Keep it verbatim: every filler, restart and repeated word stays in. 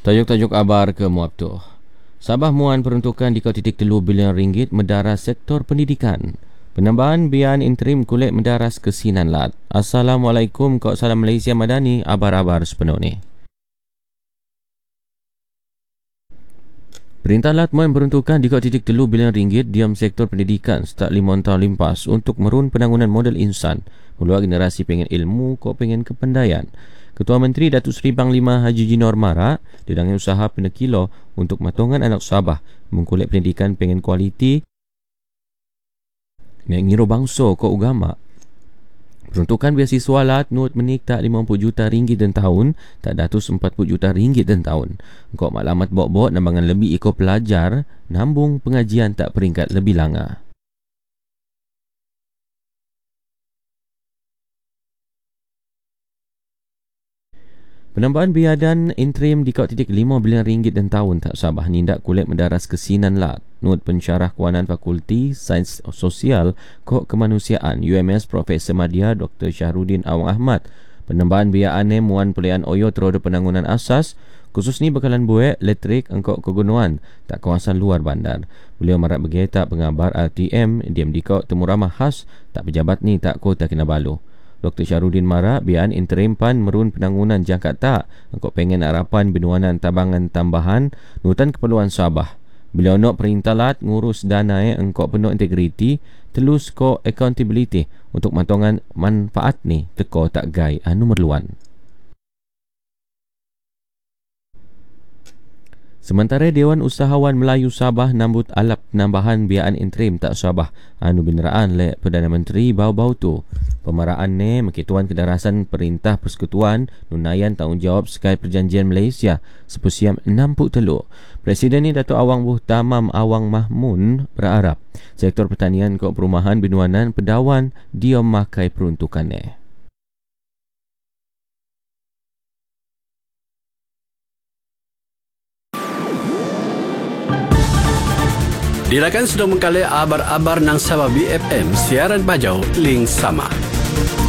Tajuk-tajuk abar ke muap tu. Sabah muan peruntukan di titik telu bilion ringgit mendaras sektor pendidikan. Penambahan bian interim kulit mendaras ke Sinan Lat. Assalamualaikum, kau salam Malaysia Madani, abar-abar sepenuh ni. Perintah Lat muan peruntukan di titik telu bilion ringgit diam sektor pendidikan start lima tahun limpas untuk merun penangunan modal insan. Mula generasi pengen ilmu, kau pengen kepandaian. Ketua Menteri Datuk Seri Panglima Haji Jinor Mara didangi usaha penekilo untuk matongan anak Sabah mengkulit pendidikan pengen kualiti nek ngiro bangso ko agama. Peruntukan beasiswa Lat nut menik tak lima puluh juta ringgit dan tahun, tak datus empat puluh juta ringgit dan tahun. Kok maklumat bok-bok nambangan lebih iko pelajar, nambung pengajian tak peringkat lebih langa. Penambahan biadan interim di titik lima bilion ringgit dan tahun tak Sabah nindak kulit mendaras ke Sinan Lat. Nut pensyarah Kawanan Fakulti Sains Sosial Kok Kemanusiaan U M S Profesor Madya Doktor Syahrudin Awang Ahmad. Penambahan biaane muan pelian oyo teroda penangunan asas khusus ni bakalan buek elektrik engkau kegunaan tak kawasan luar bandar. Beliau marak bergeta pengabar R T M diam di kau temu ramah khas tak pejabat ni tak ko tak kena balu. Doktor Syahrudin Mara bian interim pan merun penangunan jangka tak engkau pengen harapan benuanan tabangan tambahan nutan keperluan Sabah. Beliau nak perintah Lat ngurus dana eh, engkau penuh integriti telus ko accountability untuk matongan manfaat ni teko tak gai anu merluan. Sementara Dewan Usahawan Melayu Sabah nambut alap penambahan biaan interim tak Sabah anu binaraan le Perdana Menteri bau-bau tu. Pemaraan ne makituan kedarasan Perintah Persekutuan nunayan tanggungjawab sekali Perjanjian Malaysia sepusiam enam puluh tiga. Presiden ni Datuk Awang Buh Tamam Awang Mahmun berharap sektor pertanian kok perumahan binuanan pedawan dia memakai peruntukannya. Dirakan sudah mengkali abar-abar nang Sabah B F M siaran bajau link sama.